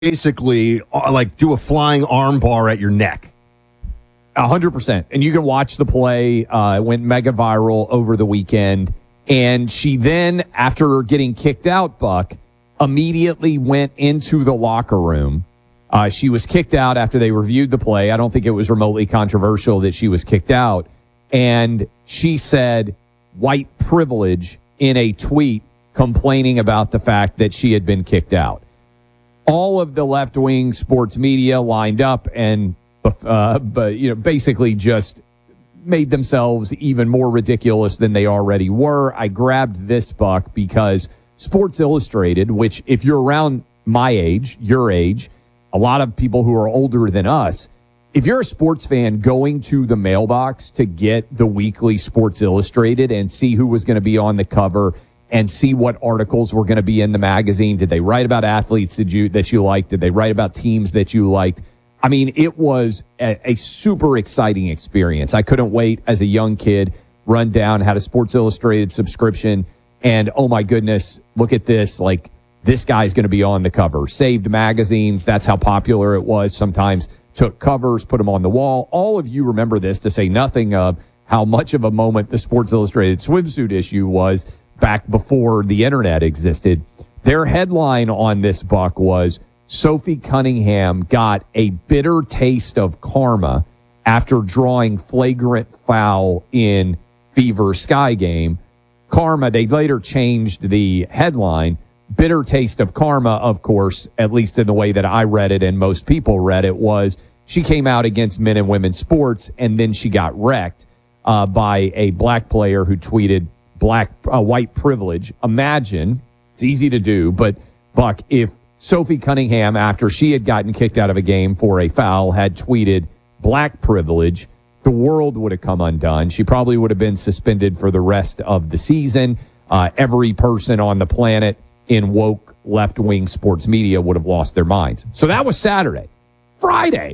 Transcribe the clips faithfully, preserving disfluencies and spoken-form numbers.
basically uh, like do a flying arm bar at your neck. A hundred percent. And you can watch the play. Uh, it went mega viral over the weekend. And she then, after getting kicked out, Buck, immediately went into the locker room. Uh, she was kicked out after they reviewed the play. I don't think it was remotely controversial that she was kicked out. And she said white privilege in a tweet complaining about the fact that she had been kicked out. All of the left-wing sports media lined up and uh, but, you know, basically just made themselves even more ridiculous than they already were. I grabbed this, Buck, because Sports Illustrated, which if you're around my age, your age, a lot of people who are older than us, if you're a sports fan going to the mailbox to get the weekly Sports Illustrated and see who was going to be on the cover and see what articles were going to be in the magazine, did they write about athletes that you, that you liked? Did they write about teams that you liked? I mean, it was a, a super exciting experience. I couldn't wait as a young kid, run down, had a Sports Illustrated subscription, and oh my goodness, look at this. Like, this guy's going to be on the cover. Saved magazines. That's how popular it was. Sometimes took covers, put them on the wall. All of you remember this, to say nothing of how much of a moment the Sports Illustrated swimsuit issue was back before the internet existed. Their headline on this, Buck, was Sophie Cunningham got a bitter taste of karma after drawing flagrant foul in Fever Sky game. Karma, they later changed the headline. Bitter taste of karma, of course, at least in the way that I read it and most people read it, was she came out against men and women's sports, and then she got wrecked uh, by a black player who tweeted black uh, white privilege. Imagine, it's easy to do, but Buck, if Sophie Cunningham, after she had gotten kicked out of a game for a foul, had tweeted black privilege, the world would have come undone. She probably would have been suspended for the rest of the season. Uh, every person on the planet in woke left-wing sports media would have lost their minds. So that was Saturday. Friday.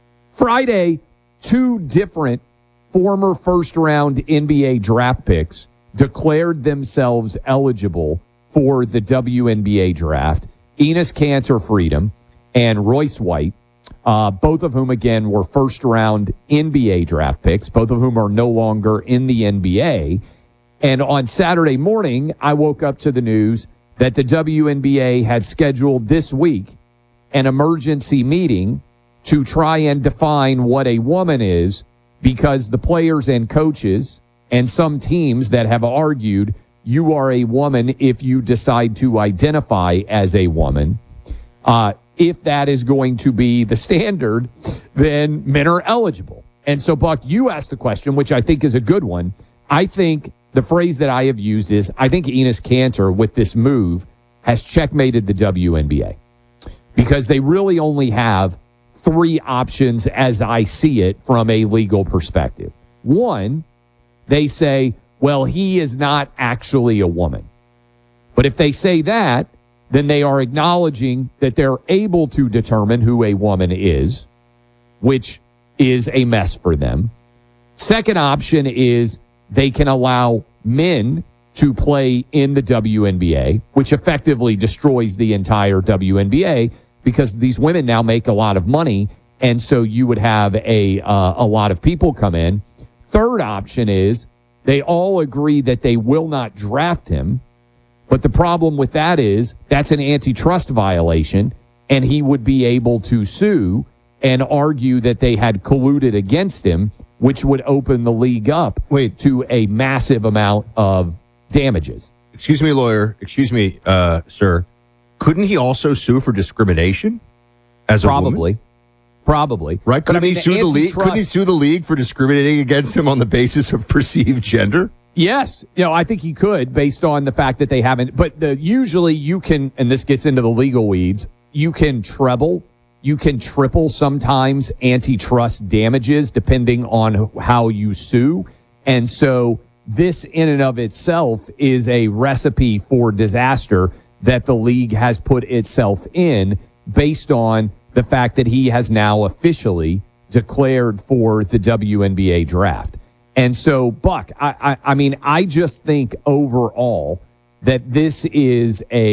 Friday, two different former first-round N B A draft picks declared themselves eligible for the W N B A draft. Enes Kanter Freedom and Royce White, uh, both of whom, again, were first-round N B A draft picks, both of whom are no longer in the N B A. And on Saturday morning, I woke up to the news that the W N B A had scheduled this week an emergency meeting to try and define what a woman is, because the players and coaches and some teams that have argued you are a woman if you decide to identify as a woman. Uh, if that is going to be the standard, then men are eligible. And so, Buck, you asked the question, which I think is a good one. I think the phrase that I have used is, I think Enes Kanter, with this move, has checkmated the W N B A, because they really only have three options as I see it from a legal perspective. One, they say, well, he is not actually a woman. But if they say that, then they are acknowledging that they're able to determine who a woman is, which is a mess for them. Second option is they can allow men to play in the W N B A, which effectively destroys the entire W N B A, because these women now make a lot of money, and so you would have a uh, a lot of people come in. Third option is they all agree that they will not draft him, but the problem with that is that's an antitrust violation, and he would be able to sue and argue that they had colluded against him, which would open the league up Wait. to a massive amount of damages. Excuse me, lawyer. Excuse me, uh, sir. Couldn't he also sue for discrimination as a Probably. woman? Probably. Right? Couldn't, But, I mean, he sue the league? antitrust- Couldn't he sue the league for discriminating against him on the basis of perceived gender? Yes. You know, I think he could, based on the fact that they haven't. But the, usually you can, and this gets into the legal weeds, you can treble, you can triple sometimes antitrust damages depending on how you sue. And so this in and of itself is a recipe for disaster that the league has put itself in, based on the fact that he has now officially declared for the W N B A draft. And so, Buck, I, I, I mean, I just think overall that this is a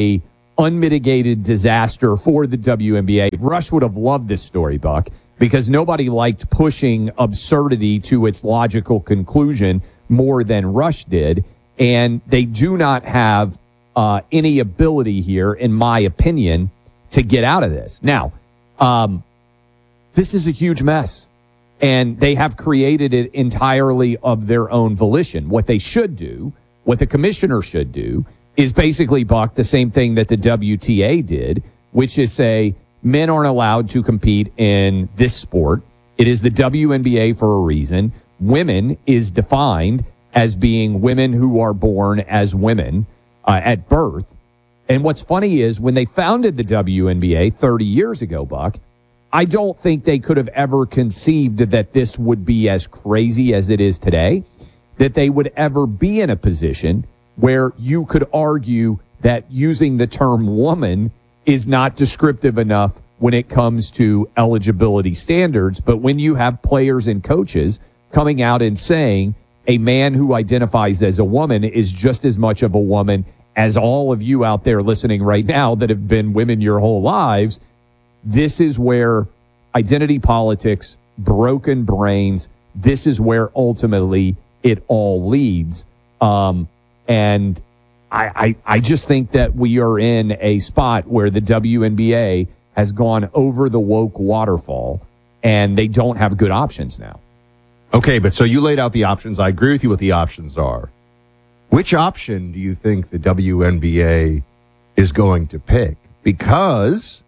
unmitigated disaster for the W N B A. Rush would have loved this story, Buck, because nobody liked pushing absurdity to its logical conclusion more than Rush did. And they do not have uh, any ability here, in my opinion, to get out of this. Now, um, this is a huge mess. And they have created it entirely of their own volition. What they should do, what the commissioner should do, is basically, Buck, the same thing that the W T A did, which is say men aren't allowed to compete in this sport. It is the W N B A for a reason. Women is defined as being women who are born as women uh, at birth. And what's funny is when they founded the W N B A thirty years ago, Buck, I don't think they could have ever conceived that this would be as crazy as it is today, that they would ever be in a position where you could argue that using the term woman is not descriptive enough when it comes to eligibility standards. But when you have players and coaches coming out and saying a man who identifies as a woman is just as much of a woman as all of you out there listening right now that have been women your whole lives, this is where identity politics, broken brains, this is where ultimately it all leads. Um, and I, I, I just think that we are in a spot where the W N B A has gone over the woke waterfall and they don't have good options now. Okay, but so you laid out the options. I agree with you what the options are. Which option do you think the W N B A is going to pick? Because,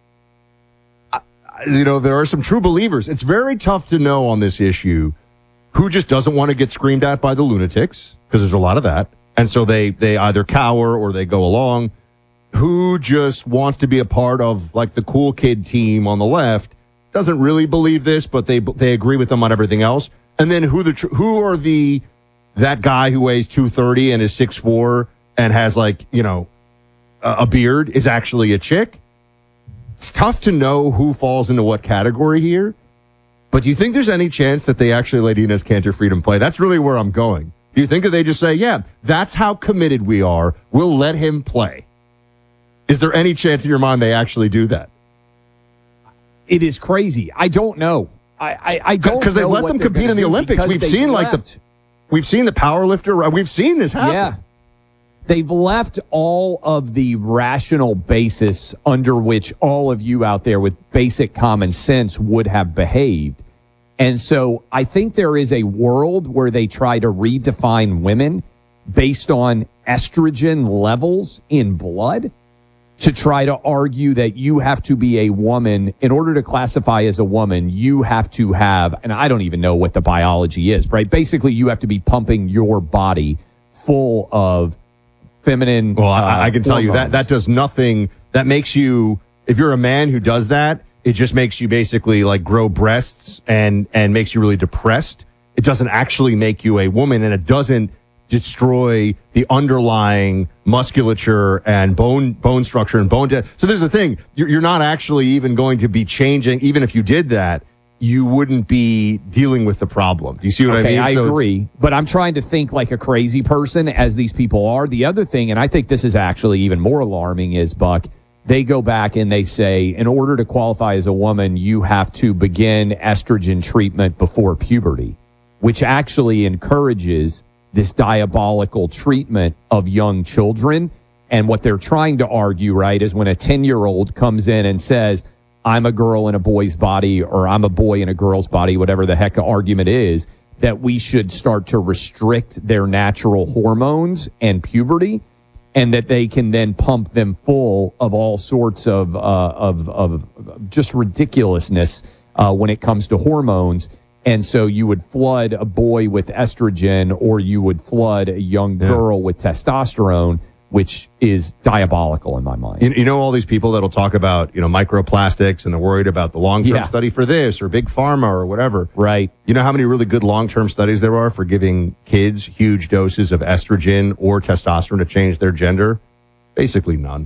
you know, there are some true believers. It's very tough to know on this issue who just doesn't want to get screamed at by the lunatics, because there's a lot of that. And so they, they either cower or they go along. Who just wants to be a part of, like, the cool kid team on the left, doesn't really believe this, but they they agree with them on everything else. And then who the who are the that guy who weighs two thirty and is six foot four and has, like, you know, a, a beard is actually a chick? It's tough to know who falls into what category here. But do you think there's any chance that they actually let Enes Kanter Freedom play? That's really where I'm going. Do you think that they just say, yeah, that's how committed we are, we'll let him play? Is there any chance in your mind they actually do that? It is crazy. I don't know. I, I, I don't know. Because they let them compete in the Olympics. We've seen left. like the we've seen the power lifter. We've seen this happen. Yeah. They've left all of the rational basis under which all of you out there with basic common sense would have behaved. And so I think there is a world where they try to redefine women based on estrogen levels in blood to try to argue that you have to be a woman. In order to classify as a woman, you have to have, and I don't even know what the biology is, right? Basically, you have to be pumping your body full of feminine. Well, I, uh, I can tell you that that does nothing. That makes you, if you're a man who does that, it just makes you basically like grow breasts and, and makes you really depressed. It doesn't actually make you a woman, and it doesn't destroy the underlying musculature and bone bone structure and bone. De- so there's the thing. You're, you're not actually even going to be changing. Even if you did that, you wouldn't be dealing with the problem. Do you see what okay, I mean? I So agree. But I'm trying to think like a crazy person, as these people are. The other thing, and I think this is actually even more alarming, is, Buck, they go back and they say, in order to qualify as a woman, you have to begin estrogen treatment before puberty, which actually encourages this diabolical treatment of young children. And what they're trying to argue, right, is when a ten-year-old comes in and says, I'm a girl in a boy's body, or I'm a boy in a girl's body, whatever the heck the argument is, that we should start to restrict their natural hormones and puberty, and that they can then pump them full of all sorts of uh, of, of just ridiculousness uh, when it comes to hormones. And so you would flood a boy with estrogen, or you would flood a young girl yeah. with testosterone, which is diabolical in my mind. You, you know, all these people that'll talk about, you know, microplastics, and they're worried about the long-term yeah. study for this or big pharma or whatever. Right. You know how many really good long-term studies there are for giving kids huge doses of estrogen or testosterone to change their gender? Basically none.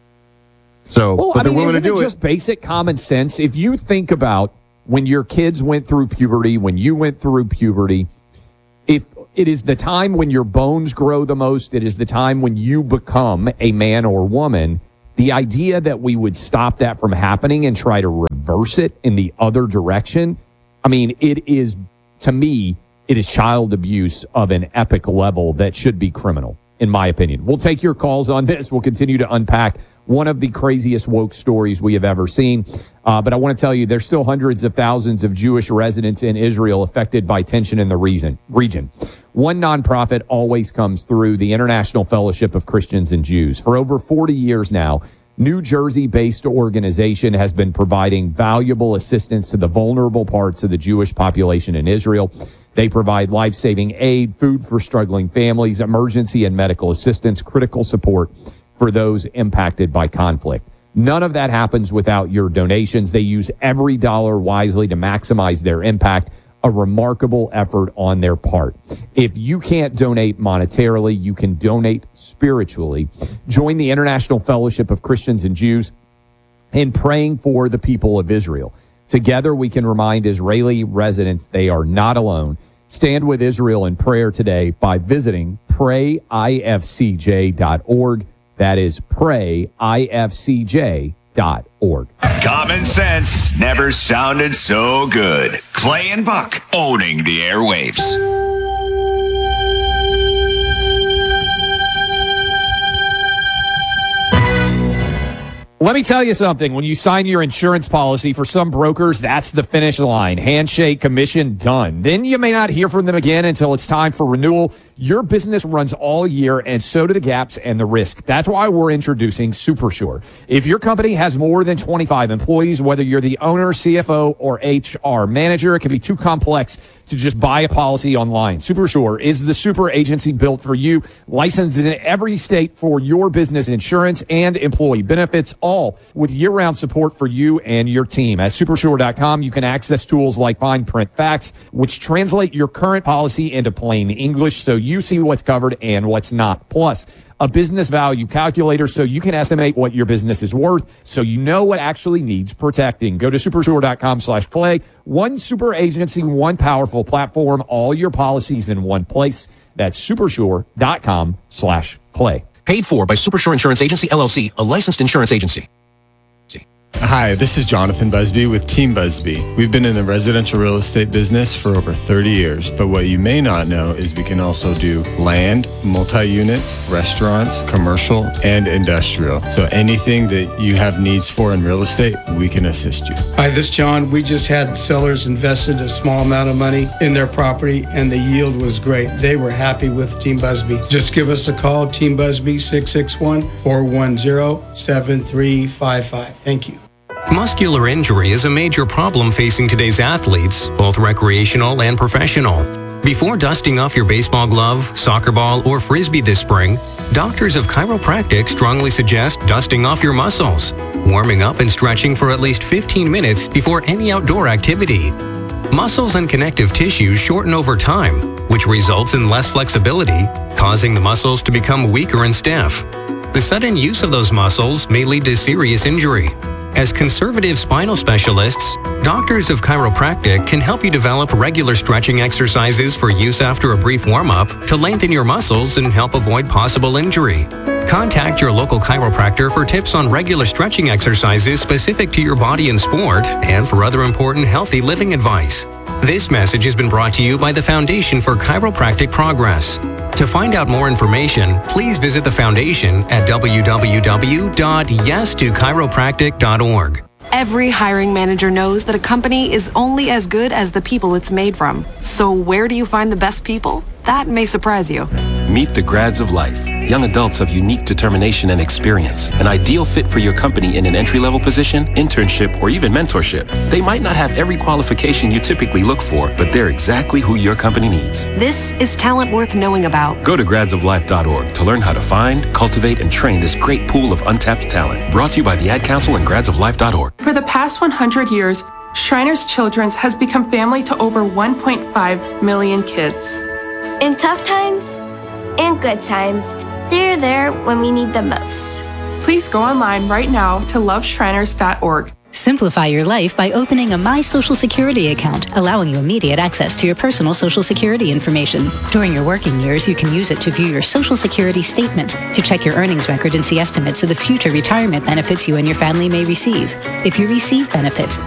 So, well, but I they're mean, willing isn't to do it it. just basic common sense? If you think about when your kids went through puberty, when you went through puberty, if it is the time when your bones grow the most, it is the time when you become a man or woman, The idea that we would stop that from happening and try to reverse it in the other direction, I mean, it is, to me, it is child abuse of an epic level that should be criminal, in my opinion. We'll take your calls on this. We'll continue to unpack one of the craziest woke stories we have ever seen. Uh, but I want to tell you, there's still hundreds of thousands of Jewish residents in Israel affected by tension in the reason, region. One nonprofit always comes through, the International Fellowship of Christians and Jews. For over forty years now, New Jersey-based organization has been providing valuable assistance to the vulnerable parts of the Jewish population in Israel. They provide life-saving aid, food for struggling families, emergency and medical assistance, critical support for those impacted by conflict. None of that happens without your donations. They use every dollar wisely to maximize their impact. A remarkable effort on their part. If you can't donate monetarily, you can donate spiritually. Join the International Fellowship of Christians and Jews in praying for the people of Israel. Together, we can remind Israeli residents they are not alone. Stand with Israel in prayer today by visiting pray I F C J dot org. That is pray I F C J dot org. Common sense never sounded so good. Clay and Buck owning the airwaves. Let me tell you something. When you sign your insurance policy, for some brokers, that's the finish line. Handshake, commission, done. Then you may not hear from them again until it's time for renewal. Your business runs all year, and so do the gaps and the risk. That's why we're introducing SuperSure. If your company has more than twenty-five employees, whether you're the owner, C F O, or H R manager, it can be too complex to just buy a policy online. SuperSure is the super agency built for you, licensed in every state for your business insurance and employee benefits, all with year-round support for you and your team. At supersure dot com, you can access tools like fine print facts, which translate your current policy into plain English so you see what's covered and what's not. Plus, a business value calculator so you can estimate what your business is worth so you know what actually needs protecting. Go to supersure dot com slash clay. One super agency, one powerful platform, all your policies in one place. That's supersure dot com slash clay. Paid for by Supersure Insurance Agency, L L C, a licensed insurance agency. Hi, this is Jonathan Busby with Team Busby. We've been in the residential real estate business for over thirty years, but what you may not know is we can also do land, multi-units, restaurants, commercial, and industrial. So anything that you have needs for in real estate, we can assist you. Hi, this is John. We just had sellers invested a small amount of money in their property, and the yield was great. They were happy with Team Busby. Just give us a call, Team Busby, six six one, four one zero, seven three five five. Thank you. Muscular injury is a major problem facing today's athletes, both recreational and professional. Before dusting off your baseball glove, soccer ball, or frisbee this spring, doctors of chiropractic strongly suggest dusting off your muscles, warming up and stretching for at least fifteen minutes before any outdoor activity. Muscles and connective tissues shorten over time, which results in less flexibility, causing the muscles to become weaker and stiff. The sudden use of those muscles may lead to serious injury. As conservative spinal specialists, doctors of chiropractic can help you develop regular stretching exercises for use after a brief warm-up to lengthen your muscles and help avoid possible injury. Contact your local chiropractor for tips on regular stretching exercises specific to your body and sport, and for other important healthy living advice. This message has been brought to you by the Foundation for Chiropractic Progress. To find out more information, please visit the Foundation at w w w dot yes to chiropractic dot org. Every hiring manager knows that a company is only as good as the people it's made from. So where do you find the best people? That may surprise you. Meet the grads of life. Young adults of unique determination and experience. An ideal fit for your company in an entry-level position, internship, or even mentorship. They might not have every qualification you typically look for, but they're exactly who your company needs. This is talent worth knowing about. Go to grads of life dot org to learn how to find, cultivate, and train this great pool of untapped talent. Brought to you by the Ad Council and grads of life dot org. For the past one hundred years, Shriners Children's has become family to over one point five million kids. In tough times and good times, they're there when we need them most. Please go online right now to love shriners dot org Simplify your life by opening a My Social Security account, allowing you immediate access to your personal Social Security information. During your working years, you can use it to view your Social Security statement, to check your earnings record and see estimates of the future retirement benefits you and your family may receive. If you receive benefits,